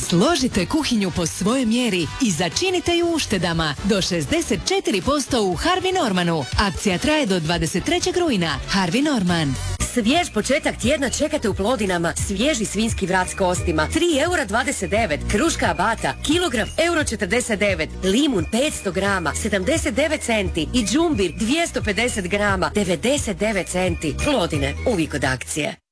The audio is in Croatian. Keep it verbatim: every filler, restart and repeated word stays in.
Složite kuhinju po svojoj mjeri i začinite ju uštedama do šezdeset četiri posto u Harvey Normanu. Akcija traje do dvadeset trećeg rujna. Harvey Norman. Svjež početak tjedna čekate u Plodinama. Svježi svinjski vrat s kostima. tri eura dvadeset devet. Kruška abata. Kilogram euro četrdeset devet. Limun petsto grama. sedamdeset devet centi. I džumbir dvjesto pedeset grama. devedeset devet centi. Plodine. Uvijek od akcije.